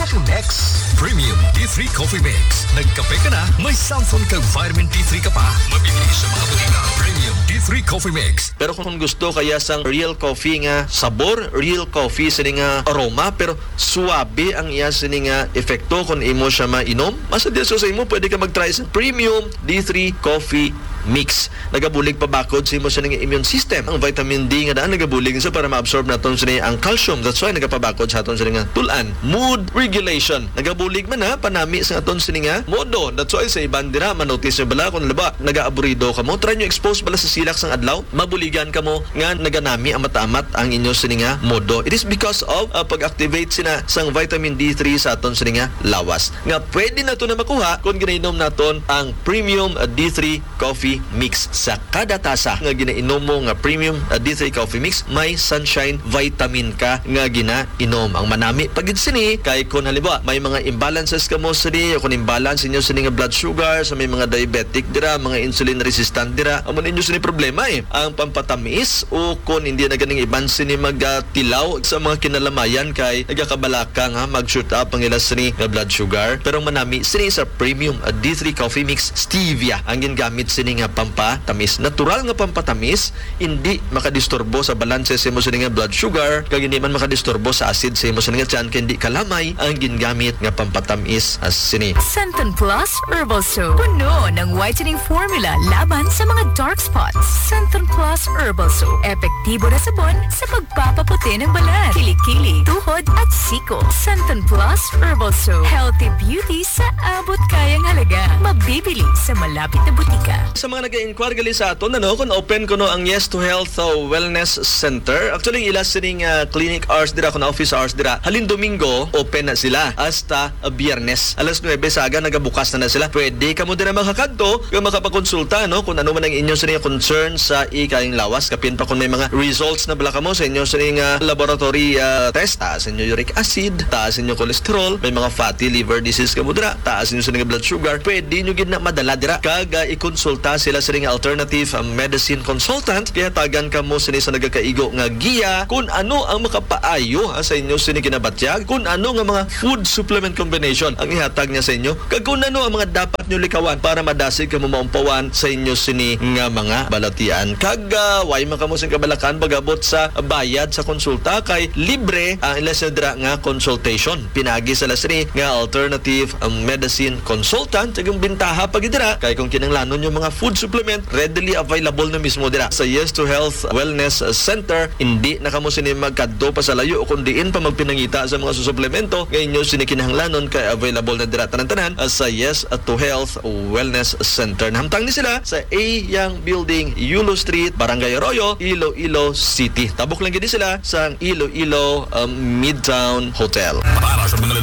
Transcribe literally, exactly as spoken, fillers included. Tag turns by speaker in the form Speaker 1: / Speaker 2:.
Speaker 1: Coffee Mix. Premium D three Coffee Mix. Nagkape ka na, may Samsung kag vitamin D three ka pa. Mabibili sa mga butika. Premium D three Coffee Mix.
Speaker 2: Pero kung gusto kaya sang real coffee nga sabor, real coffee sa nga aroma, pero suabe ang iya sa nga epekto kung imo siya mainom, masadyaso sa imo, pwede ka mag-try sa Premium D three Coffee Mix. Nagabulig pa bakod sa imo sa nga immune system. Ang vitamin D nga daan nagabulig sa para ma-absorb naton sa ang calcium. That's why nagapabakod sa aton sa nga tulan. Mood regulation. Nagabulig man ha, panami sa aton sa nga modo. That's why sa ibang dira, manotice nyo bala kung laba, nag-aaburido ka mo, try nyo expose bala sa silak sang adlaw, mabuligan ka mo nga naganami ang matamat ang inyo sa nga modo. It is because of uh, pag-activate sina sang vitamin D three sa aton sa nga lawas. Nga pwede na to na makuha kung ginainom naton ang Premium uh, D three Coffee Mix. Sa kada tasa nga ginainom mo nga Premium uh, D three Coffee Mix, may sunshine vitamin ka nga ginainom. Ang manami pagid sini kay kung halimbawa may mga imbalances ka mo sini, kung imbalance inyo sini nga blood sugar, sa may mga diabetic dira, mga insulin resistant dira, amo ninyo sini problema eh. Ang pampatamis o kung hindi na ganing iban sini magtilaw sa mga kinalamayan kay nagakabalaka nga mag-shoot up ang ilas sini nga blood sugar. Pero manami sini sa Premium uh, D three Coffee Mix stevia ang gingamit sini nga pampatamis. Natural nga pampatamis, hindi makadisturbo sa balanse sa imo sini nga blood sugar, kag hindi man makadisturbo sa acid sa imo sini nga tiyan, kay hindi kalamay ang gingamit nga pampatamis as sini.
Speaker 3: Centon Plus Herbal Soap. Puno ng whitening formula laban sa mga dark spots. Centon Plus Herbal Soap. Epektibo na sabon sa pagpapaputi ng balat, kilikili, tuhod at siko. Centon Plus Herbal Soap. Healthy beauty sa abot kayang halaga. Mabibili sa malapit na butika.
Speaker 2: Sa mga nag-inquire gali sa aton, ano, kung open ko no ang Yes to Health uh, Wellness Center. Actually, ilas sining uh, clinic hours dira, kung office hours dira. Halin Domingo, open na sila. Hasta uh, Biyernes. Alas nuwebe saga, nagabukas na na sila. Pwede ka mo dira makakadto, kung makapakonsulta, no, kung ano man ang inyo sa concern sa ikaing lawas. Kapin pa kung may mga results na bala ka mo sa inyo sa uh, laboratory uh, test. Taas inyo uric acid, taas inyo cholesterol, may mga fatty liver disease ka mo dira, taas inyo sa blood sugar. Pwede nyo gid na madala dira. Kaga ikonsulta sila sa nga alternative um, medicine consultant, kaya tagan ka mo sini sa nagakaigo nga giya kung ano ang makapaayo ha, sa inyo sini kinabatyag, kung ano nga mga food supplement combination ang ihatag niya sa inyo, kag kung ano ang mga dapat nyo likawan para madasig ka mo maumpawan sa inyo sini nga mga balatian. Kag uh, way man kamo sing kabalakan bagabot sa bayad sa konsulta, kay libre ang ilasadra nga consultation. Pinagi sa lasini nga alternative um, medicine consultant, kag yung bintaha pagidira kay kung kinanglanon yung mga food supplement readily available na mismo dira sa Yes to Health Wellness Center. Hindi na kamo sini magkadto pa sa layo o kung diin pa magpinangita sa mga suplemento, ngayon nyo sini kinahanglanon kay available na dira tanan-tanan sa Yes to Health Wellness Center. Namtang ni sila sa A Yang Building, Yulo Street, Barangay Arroyo, Iloilo City. Tabok lang gid sila sa Iloilo um, Midtown Hotel.
Speaker 1: Para sa mga